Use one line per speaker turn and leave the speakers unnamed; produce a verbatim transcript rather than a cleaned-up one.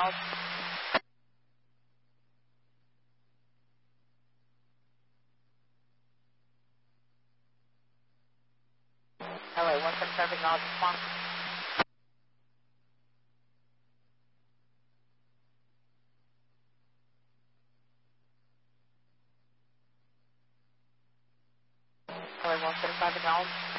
acknowledge. L A one seven seven, acknowledge response. L A one seven five, acknowledge.